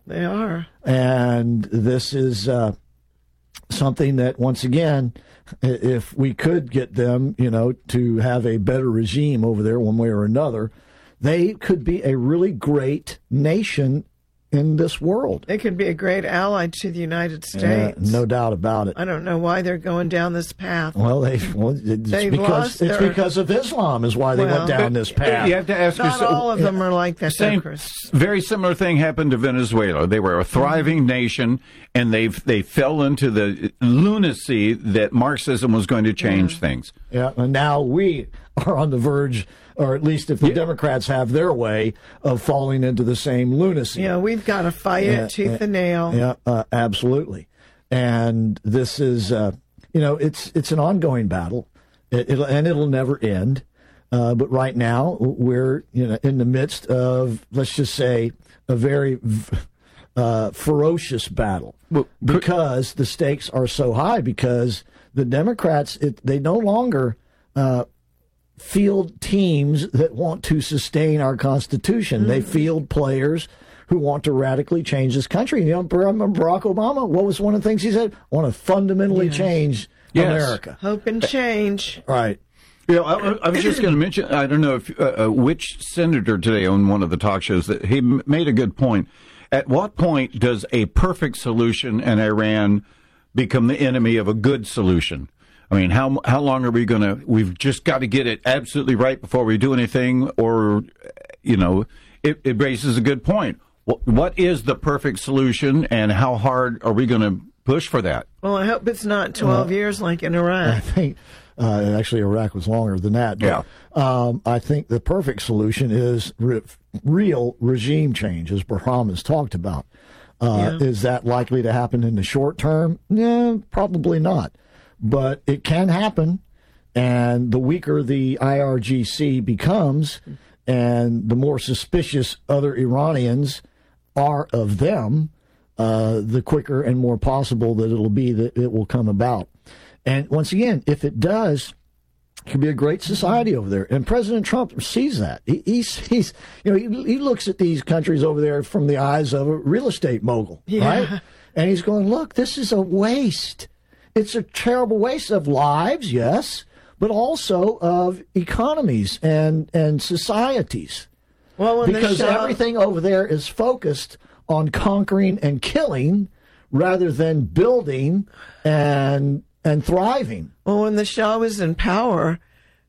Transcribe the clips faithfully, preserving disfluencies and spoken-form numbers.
They are. And this is uh, something that, once again, if we could get them, you know, to have a better regime over there one way or another, they could be a really great nation in this world. They could be a great ally to the United States. Uh, no doubt about it. I don't know why they're going down this path. Well, they well, it's They've because lost it's their- because of Islam is why they Well, went down this path. You have to ask Not yourself. all of them are like that, though, Same, Chris. very similar thing happened to Venezuela. They were a thriving nation, and they they fell into the lunacy that Marxism was going to change Yeah. things. Yeah, and now we are on the verge, or at least if the Yeah. Democrats have their way, of falling into the same lunacy. Yeah, we've got to fight Yeah, it tooth yeah, and nail. Yeah, uh, absolutely. And this is, uh, you know, it's it's an ongoing battle, it, it'll, and it'll never end. Uh, but right now, we're you know in the midst of, let's just say, a very uh, ferocious battle Well, because the stakes are so high. Because the Democrats, it, they no longer uh, field teams that want to sustain our Constitution. Mm-hmm. They field players who want to radically change this country. You know, Barack Obama, what was one of the things he said? I want to fundamentally Yes. change Yes. America. Hope and change. Right. You know, I, I was just going to mention, I don't know if uh, uh, which senator today on one of the talk shows, that he m- made a good point. At what point does a perfect solution in Iran become the enemy of a good solution? I mean, how how long are we going to, we've just got to get it absolutely right before we do anything, or, you know, it, it raises a good point. What, what is the perfect solution, and how hard are we going to push for that? Well, I hope it's not twelve Uh, years like in I Iraq. think, uh, actually, Iraq was longer than that. But, Yeah. um, I think the perfect solution is re- real regime change, as Bahram has talked about. Uh, Yeah. Is that likely to happen in the short term? No, probably not. But it can happen, and the weaker the I R G C becomes, and the more suspicious other Iranians are of them, uh, the quicker and more possible that it'll be that it will come about. And once again, if it does, it could be a great society over there. And President Trump sees that. He, he's, he's, you know, he, he looks at these countries over there from the eyes of a real estate mogul, Yeah. right? And he's going, look, this is a waste. It's a terrible waste of lives, yes, but also of economies and, and societies. Well, when Because the Shah, everything over there is focused on conquering and killing rather than building and and thriving. well, when the Shah was in power,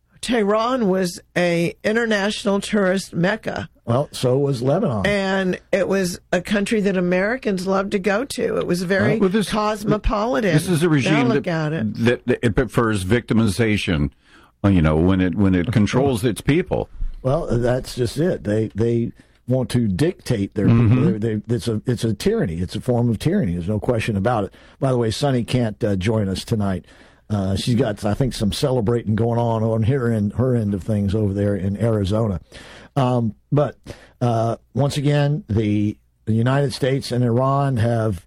Tehran was a international tourist mecca, Well, so was Lebanon. and it was a country that Americans loved to go to. It was very Well, this- cosmopolitan. This is a Now regime look that, at it. that, that it prefers victimization, uh, you know, when it when it controls its people. Well, that's just it. They they want to dictate their people. They, they, it's a it's a tyranny. It's a form of tyranny. There's no question about it. By the way, Sunny can't uh, join us tonight. Uh, she's got, I think, some celebrating going on on her end, her end of things over there in Arizona. Um, but uh, once again, the, the United States and Iran have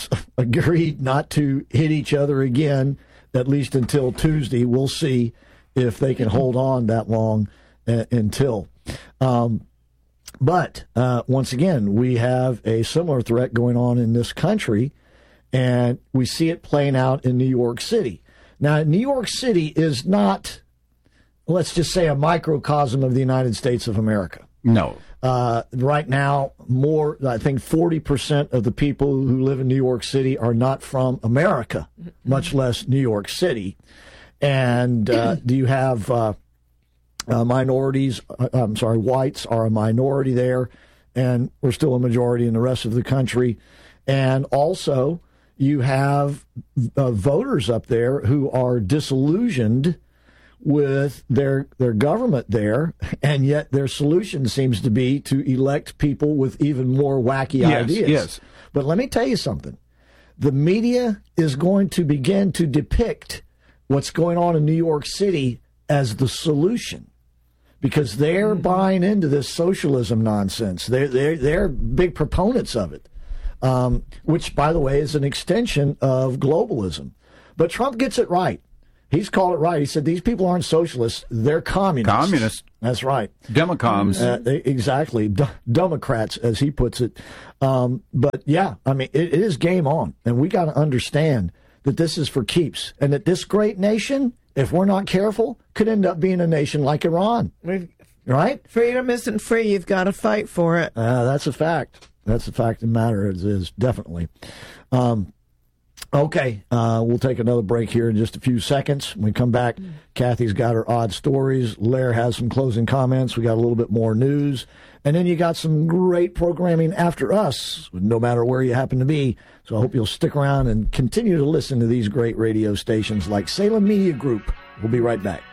agreed not to hit each other again, at least until Tuesday. We'll see if they can hold on that long uh, until. Um, but uh, once again, we have a similar threat going on in this country, and we see it playing out in New York City. Now, New York City is not, let's just say, a microcosm of the United States of America. No. Uh, right now, more, I think forty percent of the people who live in New York City are not from America, much less New York City. And uh, do you have uh, uh, minorities? Uh, I'm sorry, whites are a minority there, and we're still a majority in the rest of the country. And also, you have uh, voters up there who are disillusioned with their their government there, and yet their solution seems to be to elect people with even more wacky Yes, ideas. yes. But let me tell you something. The media is going to begin to depict what's going on in New York City as the solution, because they're buying into this socialism nonsense. They're, they're, they're big proponents of it. Um, which, by the way, is an extension of globalism. But Trump gets it right. He's called it right. He said these people aren't socialists; they're communists. Communists. That's right. Democoms. Uh, they, exactly. D- Democrats, as he puts it. Um, but yeah, I mean, it, it is game on, and we got to understand that this is for keeps, and that this great nation, if we're not careful, could end up being a nation like Iran. We've, right? Freedom isn't free. You've got to fight for it. Uh, that's a fact. That's a fact of the matter. It is definitely. Um, Okay, uh, we'll take another break here in just a few seconds. When we come back, Kathy's got her odd stories. Lair has some closing comments. We got a little bit more news. And then you got some great programming after us, no matter where you happen to be. So I hope you'll stick around and continue to listen to these great radio stations like Salem Media Group. We'll be right back.